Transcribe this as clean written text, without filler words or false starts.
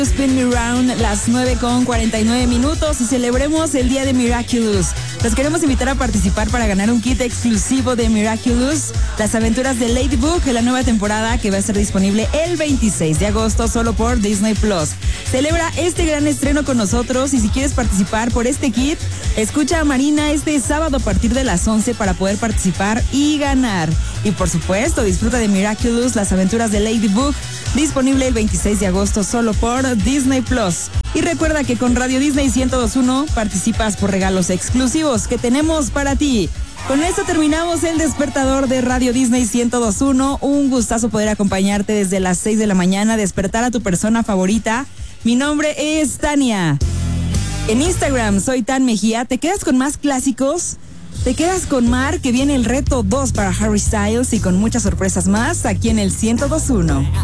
Spin Me Round, las 9:49 y celebremos el día de Miraculous. Los queremos invitar a participar para ganar un kit exclusivo de Miraculous, las aventuras de Ladybug, la nueva temporada que va a estar disponible el 26 de agosto solo por Disney Plus. Celebra este gran estreno con nosotros y si quieres participar por este kit, escucha a Marina este sábado a partir de las 11 para poder participar y ganar. Y por supuesto, disfruta de Miraculous, las aventuras de Ladybug, disponible el 26 de agosto solo por Disney Plus. Y recuerda que con Radio Disney 102.1 participas por regalos exclusivos que tenemos para ti. Con esto terminamos el despertador de Radio Disney 102.1. Un gustazo poder acompañarte desde las 6 de la mañana, despertar a tu persona favorita. Mi nombre es Tania. En Instagram soy Tan Mejía. ¿Te quedas con más clásicos? ¿Te quedas con Mar, que viene el reto 2 para Harry Styles y con muchas sorpresas más aquí en el 102.1?